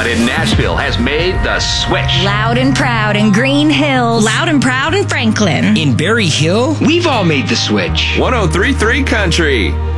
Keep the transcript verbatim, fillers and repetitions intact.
Everyone in Nashville has made the switch. Loud and proud in Green Hills. Loud and proud in Franklin. In Berry Hill. We've all made the switch. one oh three point three Country.